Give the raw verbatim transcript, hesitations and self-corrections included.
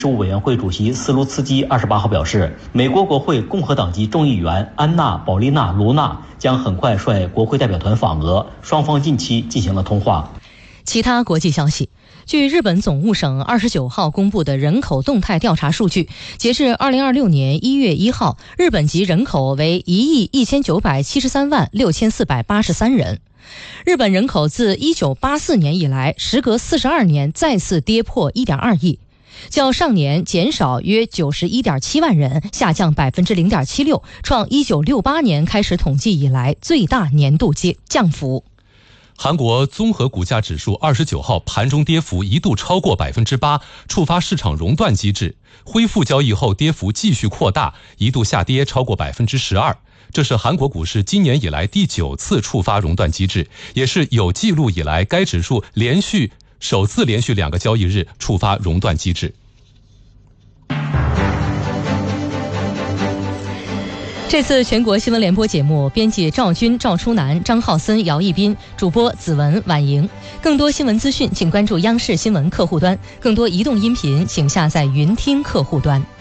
事务委员会主席斯卢茨基二十八号表示，美国国会共和党籍众议员安娜·保利娜·卢纳将很快率国会代表团访俄，双方近期进行了通话。 其他国际消息，据日本总务省二十九号公布的人口动态调查数据，截至二零二六年一月一号，日本籍人口为一亿一千九百七十三万六千四百八十三人。日本人口自一九八四年以来，时隔四十二年再次跌破一点二亿。较上年减少约九十一点七万人，下降百分之零点七六，创一九六八年开始统计以来最大年度降幅。 韩国综合股价指数二十九号盘中跌幅一度超过百分之八，触发市场熔断机制。恢复交易后，跌幅继续扩大，一度下跌超过百分之十二。这是韩国股市今年以来第九次触发熔断机制，也是有记录以来该指数连续。首次连续两个交易日触发熔断机制。 这次全国新闻联播节目，编辑赵军、赵初南、张浩森、姚一斌，主播子文、婉莹。更多新闻资讯，请关注央视新闻客户端；更多移动音频，请下载云听客户端。